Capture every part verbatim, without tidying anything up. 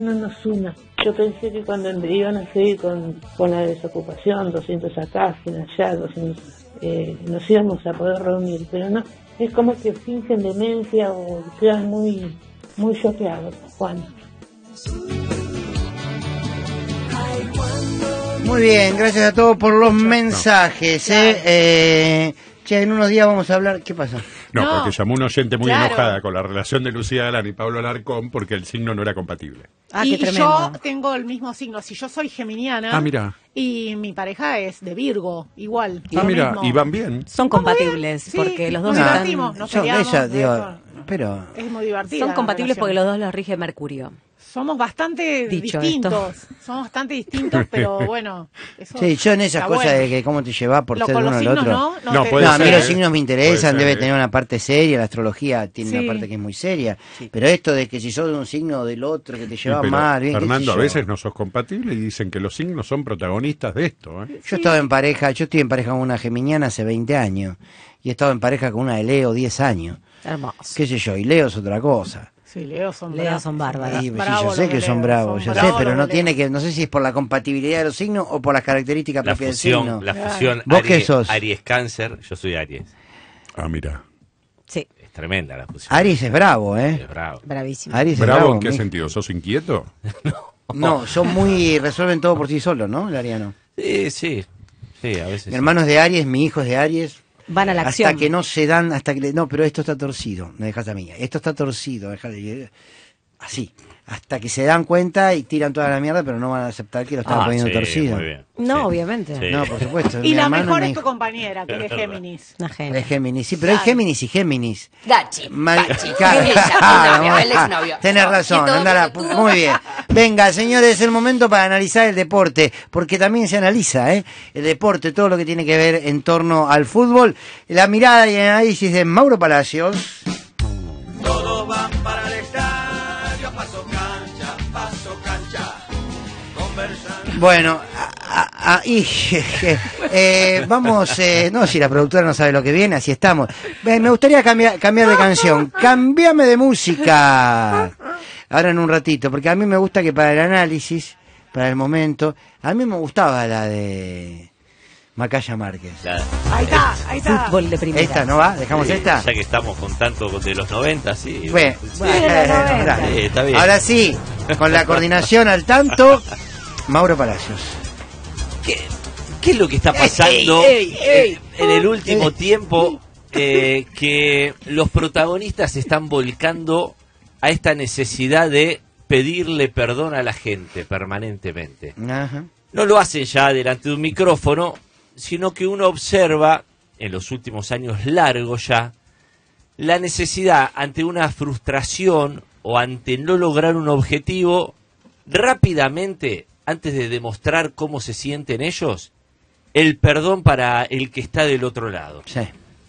no nos una. Yo pensé que cuando iban a seguir con, con la desocupación, doscientos acá, cien allá, doscientos, eh, nos íbamos a poder reunir, pero no, es como que fingen demencia o quedan muy, muy choqueados, Juan. Muy bien, gracias a todos por los mensajes. ¿eh? Eh, che, en unos días vamos a hablar. ¿Qué pasa? No, No, porque llamó una oyente muy claro. enojada con la relación de Lucía Galán y Pablo Alarcón porque el signo no era compatible. Ah, y qué tremendo. yo tengo el mismo signo. Si yo soy geminiana. Ah, mira. Y mi pareja es de Virgo, igual. Ah, lo mira, mismo. y van bien. Son compatibles, Sí, porque los dos nos están- divertimos, nos Yo, peleamos, ella, digo, eso. pero Es muy divertido. son compatibles porque los dos los rige Mercurio. Somos bastante Dicho distintos. Somos bastante distintos, pero bueno. Eso sí, yo en esas está cosas bueno. de que cómo te llevas por Lo- ser con uno los al signos, otro. ¿no? No, te- puede No, a mí ser, los ¿eh? signos me interesan, Puede debe ser, tener ¿eh? una parte seria, la astrología tiene Sí. una parte que es muy seria, pero esto de que si sos de un signo o del otro, que te Sí, llevas pero, mal, bien, qué sé Fernando, a yo. veces no sos compatible y dicen que los signos son protagonistas de esto. ¿eh? Yo he estado en pareja, yo estoy en pareja con una geminiana hace veinte años, y he estado en pareja con una de Leo diez años, Hermoso. qué sé yo, y Leo es otra cosa. Sí, Leo son Leo bravos. son bárbaros. Y, sí, Bravo yo sé los que de son Leo, bravos, son yo sé, bravos pero los no de tiene Leo. que, no sé si es por la compatibilidad de los signos o por las características La propias del fusión, signo. la fusión ¿Vos qué Aries, sos? Aries Cáncer, yo soy Aries. Ah, mira. Sí, Es tremenda la fusión. Aries es bravo, ¿eh? Es bravo. bravísimo. Aries es ¿Bravo bravo. en qué mi- sentido? ¿Sos inquieto? No, son muy, resuelven todo por sí solos, ¿no, el ariano? Sí, sí. Sí, a veces. Mi hermano es de Aries, mi hijo es de Aries. Van a la acción. Hasta que no se dan, hasta que le- no, pero esto está torcido, me dejas a mí. Esto está torcido, dejate, así, hasta que se dan cuenta y tiran toda la mierda, pero no van a aceptar que lo están Ah, poniendo sí, torcido. muy bien. No, Sí. obviamente. Sí. No, por supuesto. Y mi la hermano mejor me es tu dijo- compañera, que es Géminis. Una genia. Es Géminis, sí, pero hay Géminis y Géminis. Gachi, Mal- Gachi, Claro, ella, el claro, novio, el ah, exnovio. Tenés No, razón, y todo anda la- pelotudo. muy bien. Venga, señores, es el momento para analizar el deporte, porque también se analiza, ¿eh? El deporte, todo lo que tiene que ver en torno al fútbol. La mirada y el análisis de Mauro Palacios. Todos van para el estadio, paso cancha, paso cancha, conversan. Bueno, a- a- a- y, eh, vamos, eh, no, si la productora no sabe lo que viene, así estamos. Eh, me gustaría cambiar, cambiar de canción, cambiame de música. Ahora en un ratito, porque a mí me gusta que para el análisis, para el momento, a mí me gustaba la de Macaya Márquez. La- Ahí está, ahí está. Fútbol de primera. ¿Esta no va? ¿Dejamos sí, esta? Ya que estamos con tanto de los noventa, sí. Bueno, Sí. bueno, de los eh, noventa. dale. Sí, está bien. Ahora sí, con la coordinación al tanto, Mauro Palacios. ¿Qué, qué es lo que está pasando Ey, ey, ey. en el último Ey. tiempo eh, que los protagonistas se están volcando a esta necesidad de pedirle perdón a la gente permanentemente? Ajá. No lo hacen ya delante de un micrófono, sino que uno observa, en los últimos años largos ya, la necesidad ante una frustración o ante no lograr un objetivo, rápidamente, antes de demostrar cómo se sienten ellos, el perdón para el que está del otro lado. Sí.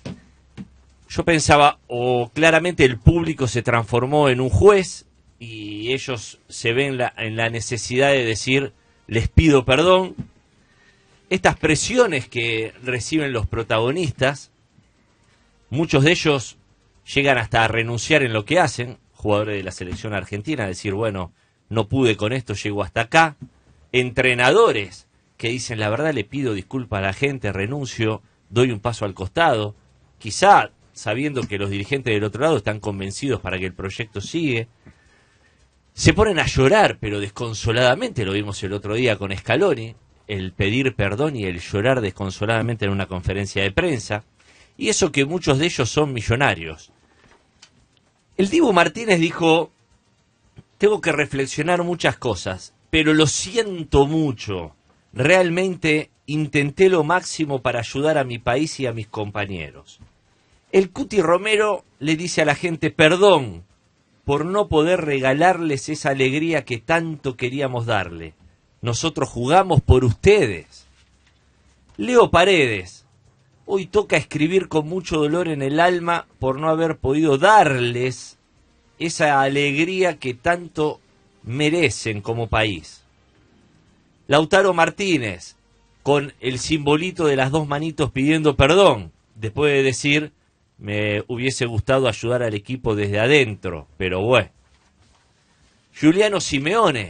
Yo pensaba, o claramente el público se transformó en un juez y ellos se ven la- en la necesidad de decir, les pido perdón. Estas presiones que reciben los protagonistas, muchos de ellos llegan hasta a renunciar en lo que hacen, jugadores de la selección argentina, decir, bueno, no pude con esto, llego hasta acá. Entrenadores que dicen, la verdad le pido disculpas a la gente, renuncio, doy un paso al costado, quizá sabiendo que los dirigentes del otro lado están convencidos para que el proyecto sigue. Se ponen a llorar, pero desconsoladamente, lo vimos el otro día con Scaloni, el pedir perdón y el llorar desconsoladamente en una conferencia de prensa, y eso que muchos de ellos son millonarios. El Dibu Martínez dijo, tengo que reflexionar muchas cosas, pero lo siento mucho, realmente intenté lo máximo para ayudar a mi país y a mis compañeros. El Cuti Romero le dice a la gente, perdón por no poder regalarles esa alegría que tanto queríamos darle. Nosotros jugamos por ustedes. Leo Paredes, hoy toca escribir con mucho dolor en el alma por no haber podido darles esa alegría que tanto merecen como país. Lautaro Martínez, con el simbolito de las dos manitos pidiendo perdón, después de decir, me hubiese gustado ayudar al equipo desde adentro, pero bueno. Giuliano Simeone.